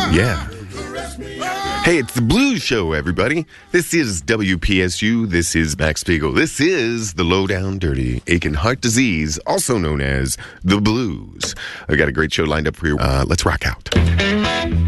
Yeah. Hey, it's the Blues Show, everybody. This is WPSU. This is Max Spiegel. This is the Lowdown Dirty Aching Heart Disease, also known as the Blues. I've got a great show lined up for you. Let's rock out.